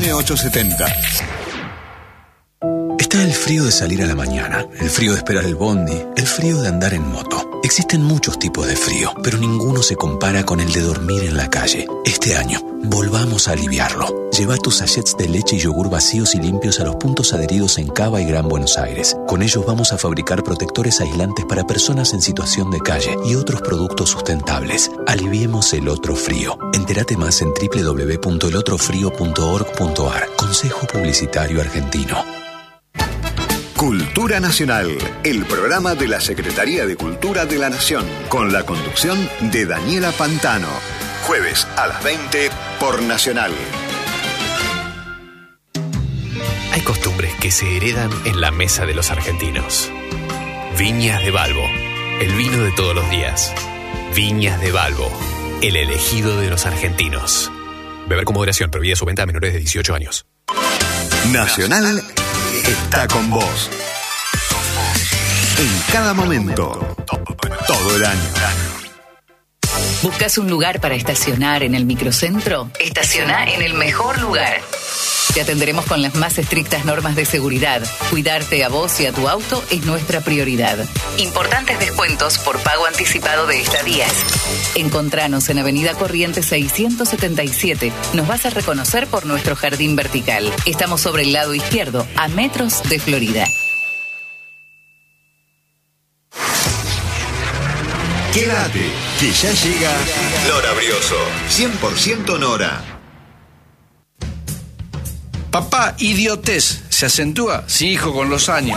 870. Está el frío de salir a la mañana, el frío de esperar el bondi, el frío de andar en moto. Existen muchos tipos de frío, pero ninguno se compara con el de dormir en la calle. Este año, volvamos a aliviarlo. Lleva tus sachets de leche y yogur vacíos y limpios a los puntos adheridos en Cava y Gran Buenos Aires. Con ellos vamos a fabricar protectores aislantes para personas en situación de calle y otros productos sustentables. Aliviemos el otro frío. Entérate más en www.elotrofrio.org.ar. Consejo Publicitario Argentino. Cultura Nacional, el programa de la Secretaría de Cultura de la Nación, con la conducción de Daniela Pantano. Jueves a las 20 por Nacional. Hay costumbres que se heredan en la mesa de los argentinos. Viñas de Balbo, el vino de todos los días. Viñas de Balbo, el elegido de los argentinos. Beber con moderación, prohibida su venta a menores de 18 años. Nacional está con vos. En cada momento, todo el año. ¿Buscas un lugar para estacionar en el microcentro? Estaciona en el mejor lugar. Te atenderemos con las más estrictas normas de seguridad. Cuidarte a vos y a tu auto es nuestra prioridad. Importantes descuentos por pago anticipado de estadías. Encontranos en Avenida Corrientes 677. Nos vas a reconocer por nuestro jardín vertical. Estamos sobre el lado izquierdo, a metros de Florida. Quédate, que ya llega Nora Brioso. 100% Nora. Papá, idiotez, se acentúa, sí, hijo, con los años.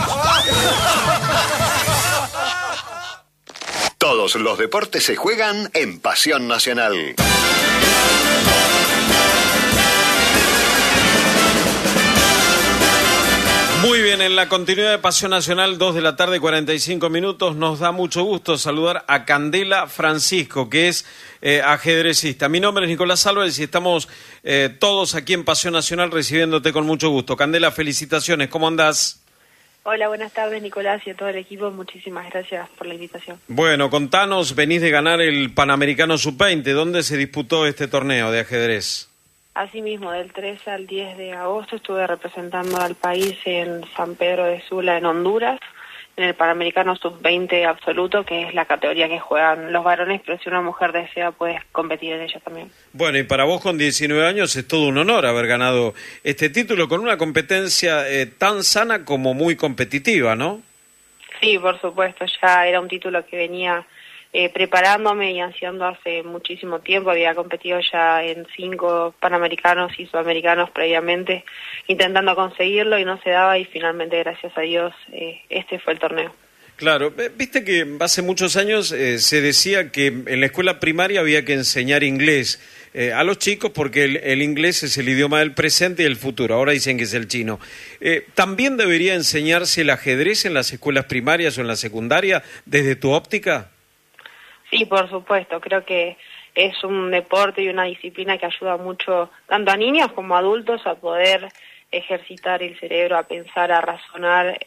Todos los deportes se juegan en Pasión Nacional. Muy bien, en la continuidad de Pasión Nacional, 2 de la tarde, 45 minutos, nos da mucho gusto saludar a Candela Francisco, que es ajedrecista. Mi nombre es Nicolás Álvarez y estamos todos aquí en Pasión Nacional recibiéndote con mucho gusto. Candela, felicitaciones, ¿cómo andás? Hola, buenas tardes Nicolás y a todo el equipo, muchísimas gracias por la invitación. Bueno, contanos, venís de ganar el Panamericano Sub-20, ¿dónde se disputó este torneo de ajedrez? Asimismo, del 3 al 10 de agosto estuve representando al país en San Pedro de Sula, en Honduras, en el Panamericano Sub-20 absoluto, que es la categoría que juegan los varones, pero si una mujer desea puede competir en ella también. Bueno, y para vos con 19 años es todo un honor haber ganado este título con una competencia tan sana como muy competitiva, ¿no? Sí, por supuesto, ya era un título que venía preparándome y ansiando hace muchísimo tiempo. Había competido ya en 5 panamericanos y sudamericanos previamente, intentando conseguirlo y no se daba, y finalmente, gracias a Dios, este fue el torneo. Claro, viste que hace muchos años se decía que en la escuela primaria había que enseñar inglés a los chicos porque el inglés es el idioma del presente y el futuro. Ahora dicen que es el chino. ¿También debería enseñarse el ajedrez en las escuelas primarias o en la secundaria desde tu óptica? Sí, por supuesto, creo que es un deporte y una disciplina que ayuda mucho tanto a niños como a adultos a poder ejercitar el cerebro, a pensar, a razonar.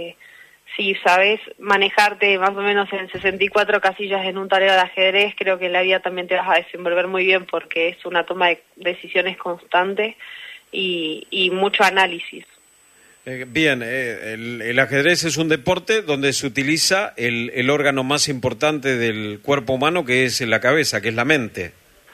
Si sabes manejarte más o menos en 64 casillas en un tablero de ajedrez, creo que en la vida también te vas a desenvolver muy bien porque es una toma de decisiones constante y mucho análisis. Bien, el ajedrez es un deporte donde se utiliza el órgano más importante del cuerpo humano, que es la cabeza, que es la mente.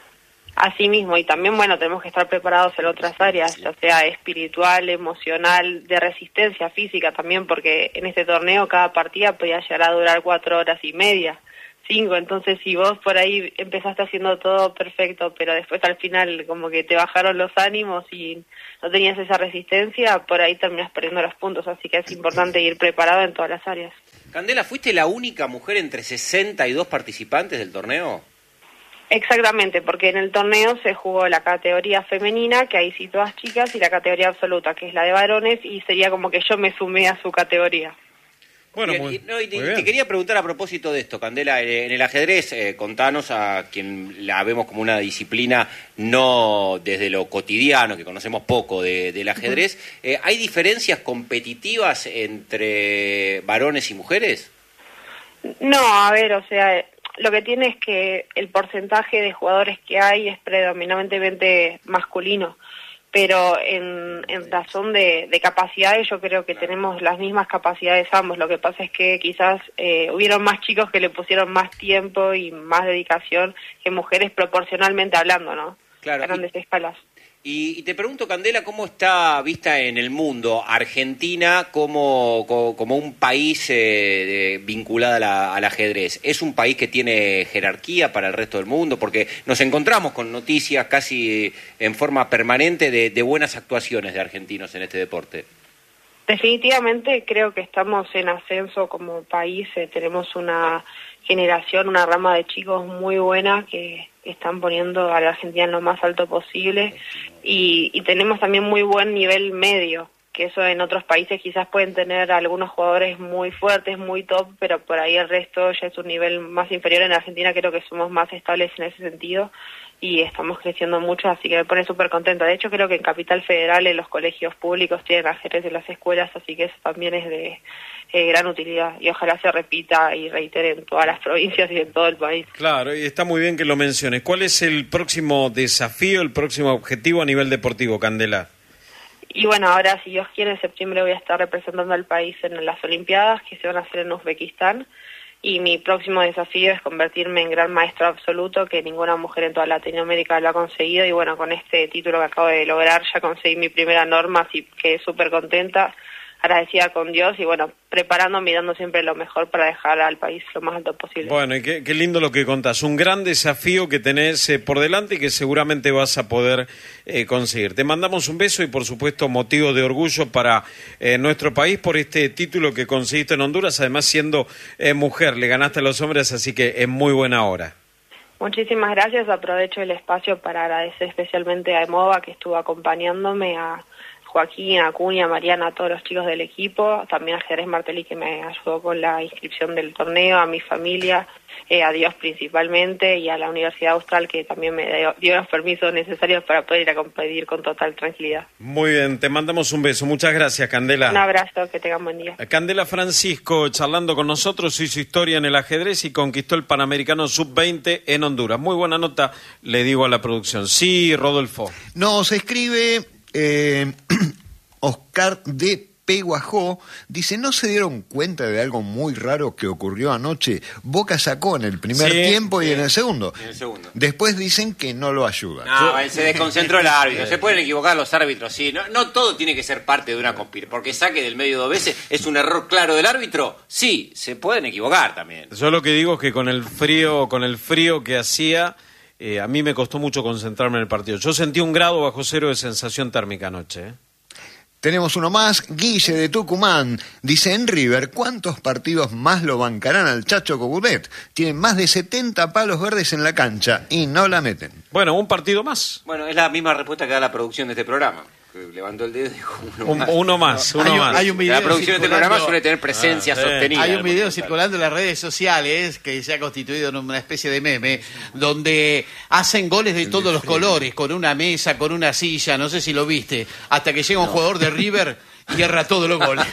Así mismo, y también, bueno, tenemos que estar preparados en otras áreas, ya sea espiritual, emocional, de resistencia física también, porque en este torneo cada partida podía llegar a durar 4 horas y media, 5, entonces si vos por ahí empezaste haciendo todo perfecto, pero después al final como que te bajaron los ánimos y no tenías esa resistencia, por ahí terminas perdiendo los puntos, así que es importante ir preparado en todas las áreas. Candela, ¿fuiste la única mujer entre 62 participantes del torneo? Exactamente, porque en el torneo se jugó la categoría femenina, que ahí sí todas chicas, y la categoría absoluta, que es la de varones, y sería como que yo me sumé a su categoría. Bueno, te quería preguntar a propósito de esto, Candela, en el ajedrez, contanos, a quien la vemos como una disciplina no desde lo cotidiano, que conocemos poco del ajedrez, ¿hay diferencias competitivas entre varones y mujeres? No, a ver, o sea, lo que tiene es que el porcentaje de jugadores que hay es predominantemente masculino, pero en razón de capacidades yo creo que tenemos las mismas capacidades ambos. Lo que pasa es que quizás hubieron más chicos que le pusieron más tiempo y más dedicación que mujeres proporcionalmente hablando, ¿no? Claro. A grandes escalas. Y te pregunto, Candela, ¿cómo está vista en el mundo Argentina como un país vinculado al ajedrez? ¿Es un país que tiene jerarquía para el resto del mundo? Porque nos encontramos con noticias casi en forma permanente de buenas actuaciones de argentinos en este deporte. Definitivamente creo que estamos en ascenso como país, tenemos una generación, una rama de chicos muy buena que están poniendo a la Argentina en lo más alto posible y tenemos también muy buen nivel medio, que eso en otros países quizás pueden tener algunos jugadores muy fuertes, muy top, pero por ahí el resto ya es un nivel más inferior. En Argentina creo que somos más estables en ese sentido y estamos creciendo mucho, así que me pone súper contenta. De hecho, creo que en Capital Federal, en los colegios públicos, tienen ajedrez en las escuelas, así que eso también es de gran utilidad y ojalá se repita y reitere en todas las provincias y en todo el país. Claro, y está muy bien que lo menciones. ¿Cuál es el próximo desafío, el próximo objetivo a nivel deportivo, Candela? Y bueno, ahora, si Dios quiere, en septiembre voy a estar representando al país en las Olimpiadas, que se van a hacer en Uzbekistán, y mi próximo desafío es convertirme en gran maestro absoluto, que ninguna mujer en toda Latinoamérica lo ha conseguido, y bueno, con este título que acabo de lograr ya conseguí mi primera norma, así que súper contenta, agradecida con Dios y bueno, preparándome y dando siempre lo mejor para dejar al país lo más alto posible. Bueno, y qué lindo lo que contás, un gran desafío que tenés por delante y que seguramente vas a poder conseguir. Te mandamos un beso y por supuesto motivo de orgullo para nuestro país por este título que conseguiste en Honduras, además siendo mujer, le ganaste a los hombres, así que es muy buena hora. Muchísimas gracias, aprovecho el espacio para agradecer especialmente a Emova que estuvo acompañándome, a Joaquín, a Acuña, a Mariana, a todos los chicos del equipo, también a Jerez Martelli que me ayudó con la inscripción del torneo, a mi familia, a Dios principalmente y a la Universidad Austral que también me dio los permisos necesarios para poder ir a competir con total tranquilidad. Muy bien, te mandamos un beso, muchas gracias, Candela. Un abrazo, que tengan buen día. Candela Francisco charlando con nosotros, hizo historia en el ajedrez y conquistó el Panamericano Sub-20 en Honduras. Muy buena nota, le digo a la producción. Sí, Rodolfo. Nos escribe Oscar de Peguajó, dice, ¿no se dieron cuenta de algo muy raro que ocurrió anoche? Boca sacó en el primer tiempo y en el segundo. Después dicen que no lo ayuda. No, se desconcentró el árbitro. Se pueden equivocar los árbitros, sí. No todo tiene que ser parte de una conspiración. Porque saque del medio 2 veces es un error claro del árbitro. Sí, se pueden equivocar también. Yo lo que digo es que con el frío que hacía, a mí me costó mucho concentrarme en el partido. Yo sentí 1 grado bajo cero de sensación térmica anoche. Tenemos uno más, Guille de Tucumán, dice, en River, ¿cuántos partidos más lo bancarán al Chacho Coudet? Tienen más de 70 palos verdes en la cancha y no la meten. Bueno, un partido más. Bueno, es la misma respuesta que da la producción de este programa. Levantó el dedo y dijo uno más. Hay un video la producción de este programa suele tener presencia sostenida. Hay un video circulando en las redes sociales que se ha constituido en una especie de meme donde hacen goles de todos los colores, con una mesa, con una silla, no sé si lo viste, hasta que llega un jugador de River y erra todos los goles.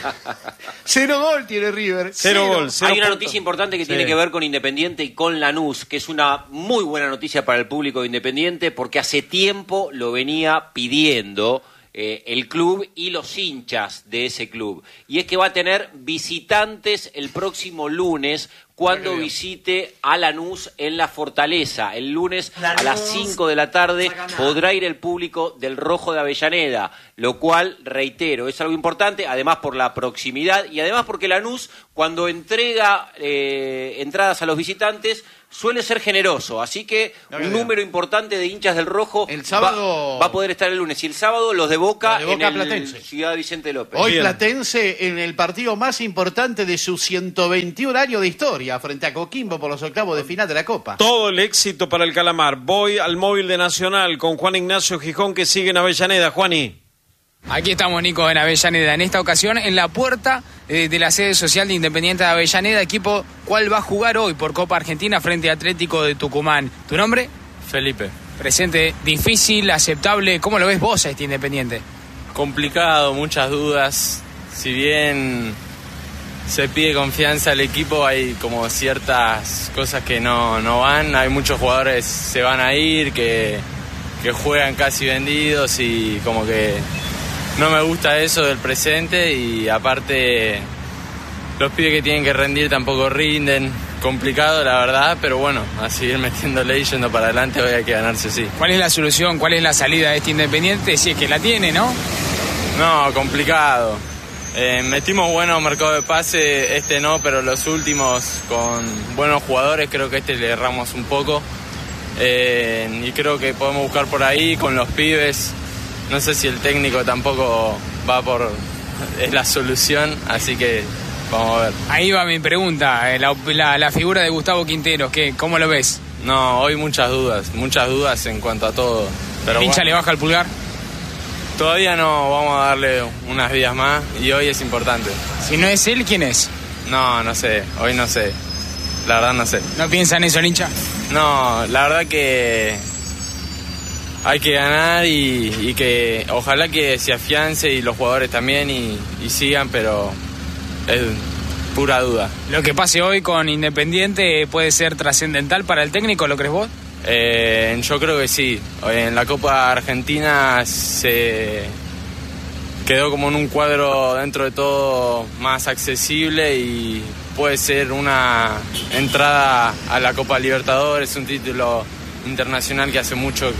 0 gol tiene River. 0 gol. Hay una noticia importante que tiene que ver con Independiente y con Lanús, que es una muy buena noticia para el público de Independiente porque hace tiempo lo venía pidiendo el club y los hinchas de ese club. Y es que va a tener visitantes el próximo lunes cuando visite a Lanús en la Fortaleza. El lunes a las 5 de la tarde podrá ir el público del Rojo de Avellaneda, lo cual, reitero, es algo importante, además por la proximidad y además porque Lanús, cuando entrega entradas a los visitantes, suele ser generoso, así que un número importante de hinchas del Rojo el sábado va a poder estar el lunes y el sábado los de Boca, en el Platense. Ciudad Vicente López. Hoy Platense en el partido más importante de su 121 año de historia frente a Coquimbo por los octavos de final de la Copa. Todo el éxito para el Calamar. Voy al móvil de Nacional con Juan Ignacio Gijón que sigue en Avellaneda. Juani. Aquí estamos, Nico, en Avellaneda, en esta ocasión en la puerta de la sede social de Independiente de Avellaneda, equipo cual va a jugar hoy por Copa Argentina frente a Atlético de Tucumán. ¿Tu nombre? Felipe. Presente difícil, aceptable, ¿cómo lo ves vos a este Independiente? Complicado, muchas dudas, si bien se pide confianza al equipo, hay como ciertas cosas que no van, hay muchos jugadores que se van a ir, que que juegan casi vendidos y como que no me gusta eso del presente, y aparte los pibes que tienen que rendir tampoco rinden. Complicado, la verdad, pero bueno, a seguir metiéndole y yendo para adelante, hoy hay que ganarse, sí. ¿Cuál es la solución? ¿Cuál es la salida de este Independiente? Si es que la tiene, ¿no? No, complicado. Metimos buenos mercados de pase, no, pero los últimos con buenos jugadores, creo que le erramos un poco. Y creo que podemos buscar por ahí con los pibes. No sé si el técnico tampoco es la solución, así que vamos a ver. Ahí va mi pregunta, la figura de Gustavo Quinteros, ¿cómo lo ves? No, hoy muchas dudas en cuanto a todo. Pero ¿El hincha le baja el pulgar? Todavía no, vamos a darle unas días más y hoy es importante. Si no es él, ¿quién es? No sé, hoy no sé. La verdad no sé. ¿No piensa en eso el hincha? No, la verdad que hay que ganar y que ojalá que se afiance y los jugadores también y sigan, pero es pura duda. ¿Lo que pase hoy con Independiente puede ser trascendental para el técnico, lo crees vos? Yo creo que sí. En la Copa Argentina se quedó como en un cuadro dentro de todo más accesible y puede ser una entrada a la Copa Libertadores, un título internacional que hace mucho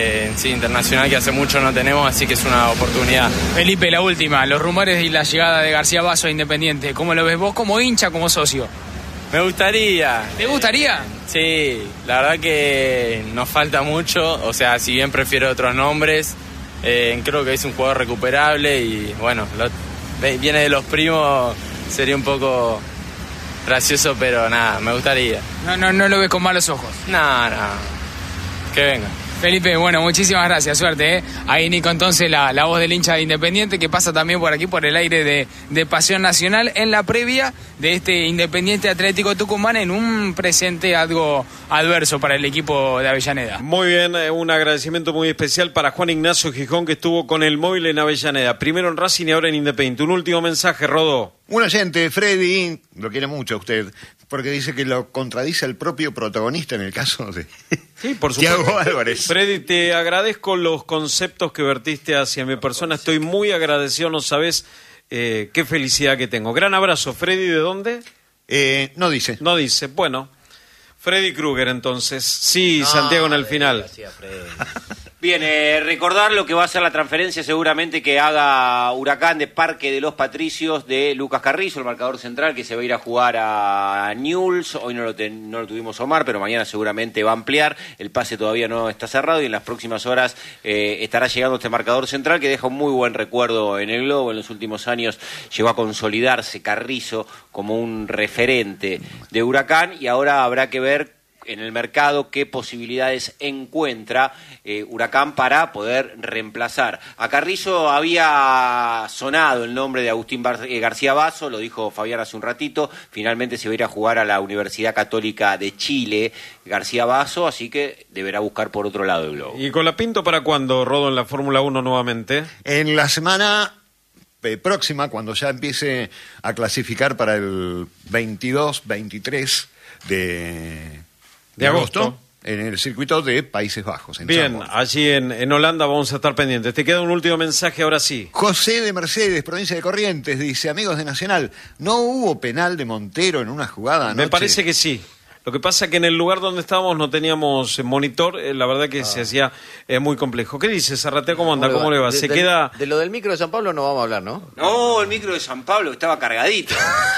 no tenemos, así que es una oportunidad. Felipe, la última, los rumores y la llegada de García Basso a Independiente, ¿cómo lo ves vos como hincha, como socio? Me gustaría. ¿Te gustaría? Sí, la verdad que nos falta mucho, o sea, si bien prefiero otros nombres, creo que es un jugador recuperable y bueno, viene de los primos, sería un poco gracioso, pero nada, me gustaría. No lo ves con malos ojos. No, que venga. Felipe, bueno, muchísimas gracias, suerte, ¿eh? Ahí Nico, entonces la voz del hincha de Independiente que pasa también por aquí, por el aire de Pasión Nacional, en la previa de este Independiente Atlético Tucumán en un presente algo adverso para el equipo de Avellaneda. Muy bien, un agradecimiento muy especial para Juan Ignacio Gijón, que estuvo con el móvil en Avellaneda, primero en Racing y ahora en Independiente. Un último mensaje, Rodó. Un oyente, Freddy, lo quiere mucho a usted, porque dice que lo contradice el propio protagonista en el caso de sí, por supuesto. Thiago Álvarez. Freddy, te agradezco los conceptos que vertiste hacia mi persona. Estoy muy agradecido, no sabes qué felicidad que tengo. Gran abrazo. Freddy, ¿de dónde? No dice. No dice. Bueno, Freddy Krueger entonces. Sí, Santiago en el final. Bien, recordar lo que va a ser la transferencia seguramente que haga Huracán de Parque de los Patricios de Lucas Carrizo, el marcador central que se va a ir a jugar a Newell's. Hoy no lo tuvimos Omar, pero mañana seguramente va a ampliar. El pase todavía no está cerrado y en las próximas horas estará llegando este marcador central que deja un muy buen recuerdo en el globo. En los últimos años llegó a consolidarse Carrizo como un referente de Huracán y ahora habrá que ver en el mercado qué posibilidades encuentra Huracán para poder reemplazar. A Carrizo había sonado el nombre de Agustín García Basso, lo dijo Fabián hace un ratito, finalmente se va a ir a jugar a la Universidad Católica de Chile, García Basso, así que deberá buscar por otro lado el globo. ¿Y con la Pinto para cuándo, Rodo, en la Fórmula 1 nuevamente? En la semana próxima, cuando ya empiece a clasificar para el 22-23 de agosto, en el circuito de Países Bajos. Bien, allí en Holanda vamos a estar pendientes. Te queda un último mensaje ahora sí. José de Mercedes, provincia de Corrientes, dice: amigos de Nacional, ¿no hubo penal de Montero en una jugada anoche? Me parece que sí. Lo que pasa es que en el lugar donde estábamos no teníamos monitor, la verdad que se hacía muy complejo. ¿Qué dice, Zarratea? ¿Cómo anda? ¿Cómo le va? Queda... De lo del micro de San Pablo no vamos a hablar, ¿no? No, el micro de San Pablo estaba cargadito.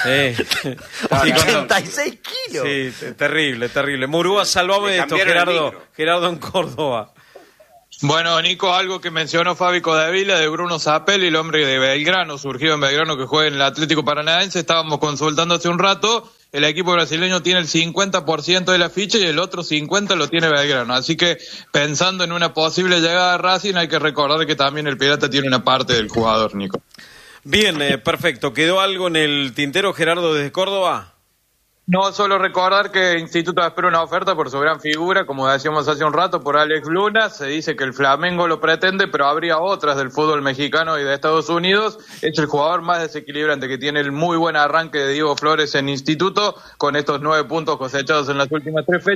86 kilos. Sí, terrible. Murúa, salvame de esto, Gerardo en Córdoba. Bueno, Nico, algo que mencionó Fabi Codavila de Bruno Zapelli, el hombre de Belgrano, surgido en Belgrano, que juega en el Atlético Paranaense. Estábamos consultando hace un rato. El equipo brasileño tiene el 50% de la ficha y el otro 50% lo tiene Belgrano. Así que pensando en una posible llegada a Racing, hay que recordar que también el Pirata tiene una parte del jugador, Nico. Bien, perfecto. ¿Quedó algo en el tintero, Gerardo, desde Córdoba? No, solo recordar que el Instituto espera una oferta por su gran figura, como decíamos hace un rato, por Alex Luna. Se dice que el Flamengo lo pretende, pero habría otras del fútbol mexicano y de Estados Unidos. Es el jugador más desequilibrante, que tiene el muy buen arranque de Diego Flores en Instituto, con estos 9 puntos cosechados en las últimas 3 fechas.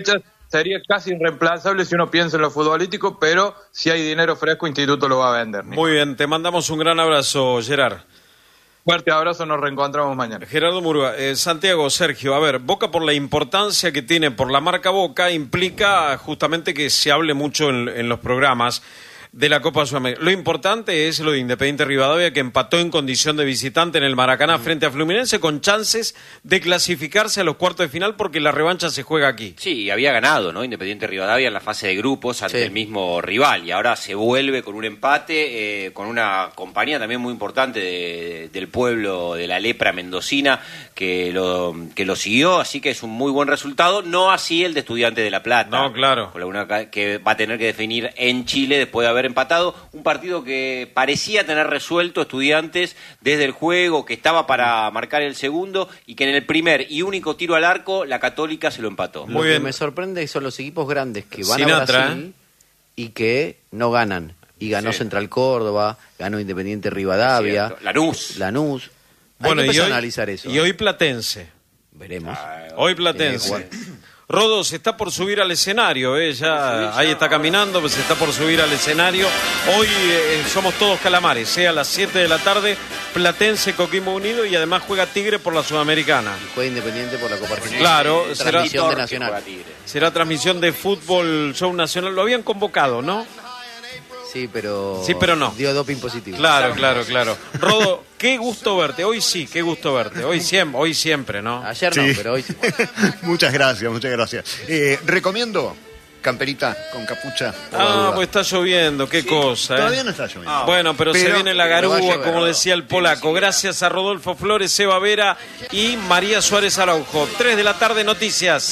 sería casi irreemplazable si uno piensa en lo futbolístico, pero si hay dinero fresco, Instituto lo va a vender. Muy bien, te mandamos un gran abrazo, Gerard. Fuerte abrazo, nos reencontramos mañana. Gerardo Murúa, Santiago, Sergio, a ver, Boca por la importancia que tiene por la marca Boca implica justamente que se hable mucho en los programas de la Copa Sudamericana. Lo importante es lo de Independiente Rivadavia, que empató en condición de visitante en el Maracaná frente a Fluminense, con chances de clasificarse a los cuartos de final porque la revancha se juega aquí. Sí, había ganado, ¿no? Independiente Rivadavia en la fase de grupos ante el mismo rival, y ahora se vuelve con un empate, con una compañía también muy importante del pueblo de la lepra mendocina que lo siguió, así que es un muy buen resultado, no así el de Estudiante de La Plata. No, claro. Que va a tener que definir en Chile después de haber empatado un partido que parecía tener resuelto Estudiantes desde el juego, que estaba para marcar el segundo, y que en el primer y único tiro al arco la Católica se lo empató. Lo que me sorprende son los equipos grandes que van a Brasil y que no ganan. Y ganó Central Córdoba, ganó Independiente Rivadavia, Lanús. Bueno, hay que empezar a analizar eso. Y hoy Platense. Veremos. Hoy Platense. Rodo se está por subir al escenario, ya ahí está caminando, pues se está por subir al escenario. Hoy somos todos calamares, a las 7 de la tarde, Platense, Coquimbo Unido, y además juega Tigre por la Sudamericana. Y juega Independiente por la Copa Argentina. Claro, transmisión de Nacional. Será transmisión de fútbol, show nacional. Lo habían convocado, ¿no? Sí, pero no. Dio doping positivo. Claro. Rodo, qué gusto verte. Hoy sí, qué gusto verte. Hoy siempre, ¿no? Ayer no, pero hoy sí. Muchas gracias. Recomiendo camperita con capucha. Pues está lloviendo, qué cosa. Todavía no está lloviendo. Bueno, pero se viene la garúa, como decía el polaco. Gracias a Rodolfo Flores, Seba Vera y María Suárez Araujo. 3 de la tarde, noticias.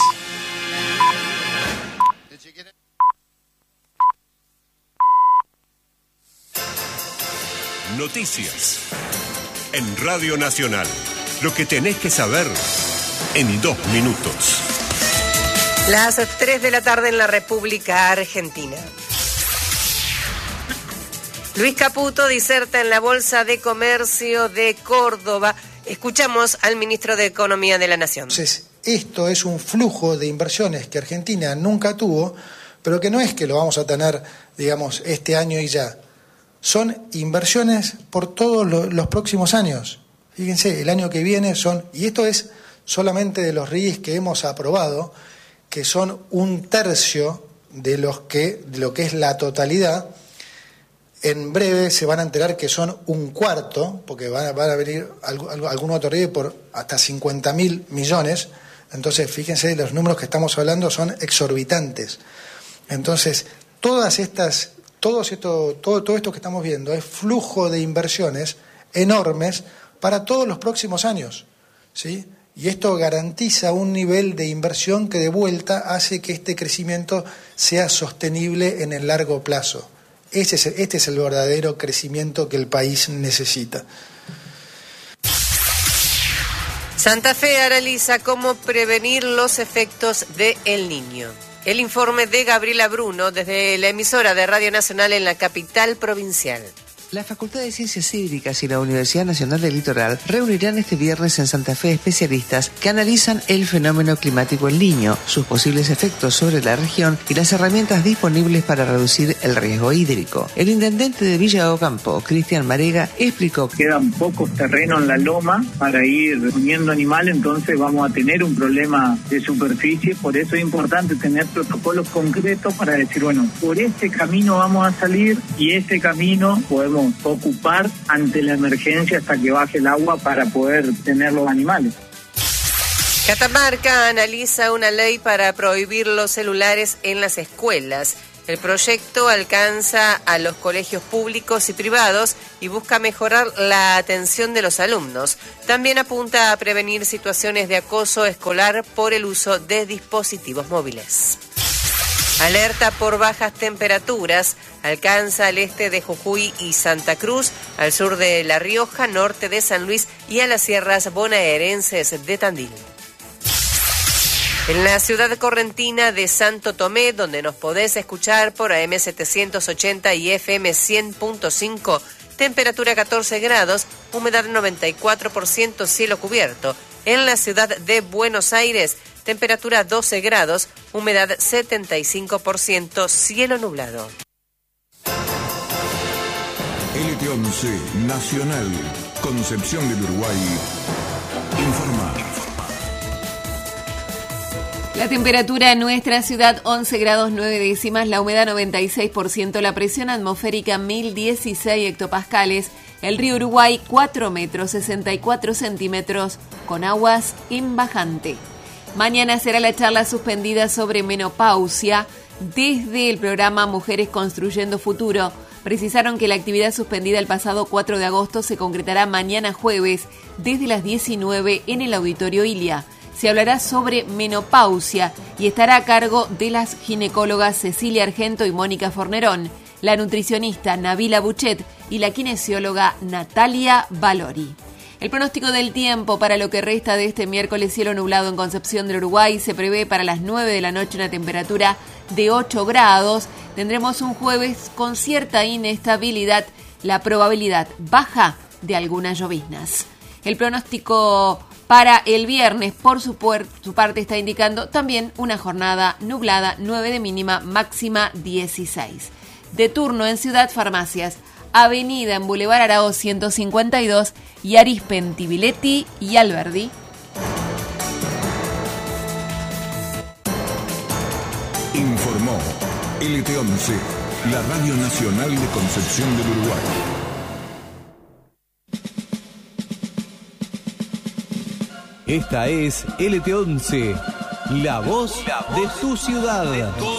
Noticias en Radio Nacional. Lo que tenés que saber en 2 minutos. Las 3 de la tarde en la República Argentina. Luis Caputo diserta en la Bolsa de Comercio de Córdoba. Escuchamos al ministro de Economía de la Nación. Entonces, esto es un flujo de inversiones que Argentina nunca tuvo, pero que no es que lo vamos a tener, digamos, este año y ya. Son inversiones por todos los próximos años. Fíjense, el año que viene y esto es solamente de los RIS que hemos aprobado, que son 1/3 de lo que es la totalidad. En breve se van a enterar que son 1/4, porque van a venir algún otro RIS por hasta 50.000 millones. Entonces, fíjense, los números que estamos hablando son exorbitantes. Entonces, todo esto que estamos viendo es flujo de inversiones enormes para todos los próximos años, ¿sí? Y esto garantiza un nivel de inversión que de vuelta hace que este crecimiento sea sostenible en el largo plazo. Este es el verdadero crecimiento que el país necesita. Santa Fe analiza cómo prevenir los efectos de El Niño. El informe de Gabriela Bruno desde la emisora de Radio Nacional en la capital provincial. La Facultad de Ciencias Hídricas y la Universidad Nacional del Litoral reunirán este viernes en Santa Fe especialistas que analizan el fenómeno climático El Niño, sus posibles efectos sobre la región y las herramientas disponibles para reducir el riesgo hídrico. El intendente de Villa Ocampo, Cristian Marega, explicó que quedan pocos terrenos en la loma para ir poniendo animales, entonces vamos a tener un problema de superficie, por eso es importante tener protocolos concretos para decir, bueno, por este camino vamos a salir y ese camino podemos ocupar ante la emergencia hasta que baje el agua para poder tener los animales. Catamarca analiza una ley para prohibir los celulares en las escuelas. El proyecto alcanza a los colegios públicos y privados y busca mejorar la atención de los alumnos. También apunta a prevenir situaciones de acoso escolar por el uso de dispositivos móviles. Alerta por bajas temperaturas. Alcanza al este de Jujuy y Santa Cruz, al sur de La Rioja, norte de San Luis y a las sierras bonaerenses de Tandil. En la ciudad correntina de Santo Tomé, donde nos podés escuchar por AM 780 y FM 100.5, temperatura 14 grados, humedad 94%, cielo cubierto. En la ciudad de Buenos Aires, temperatura 12 grados, humedad 75%, cielo nublado. LT11 Nacional, Concepción del Uruguay, informa. La temperatura en nuestra ciudad 11 grados 9 décimas, la humedad 96%, la presión atmosférica 1016 hectopascales, el río Uruguay 4 metros 64 centímetros con aguas imbajante. Mañana será la charla suspendida sobre menopausia desde el programa Mujeres Construyendo Futuro. Precisaron que la actividad suspendida el pasado 4 de agosto se concretará mañana jueves desde las 19 en el Auditorio Ilia. Se hablará sobre menopausia y estará a cargo de las ginecólogas Cecilia Argento y Mónica Fornerón, la nutricionista Nabila Buchet y la kinesióloga Natalia Valori. El pronóstico del tiempo para lo que resta de este miércoles: cielo nublado en Concepción del Uruguay. Se prevé para las 9 de la noche una temperatura de 8 grados. Tendremos un jueves con cierta inestabilidad, la probabilidad baja de algunas lloviznas. El pronóstico para el viernes, por su parte, está indicando también una jornada nublada, 9 de mínima, máxima 16. De turno en Ciudad Farmacias, Avenida en Boulevard Arao 152 y Arizpe, Viletti y Alberdi. Informó LT11, la Radio Nacional de Concepción del Uruguay. Esta es LT11, la voz de tu ciudad.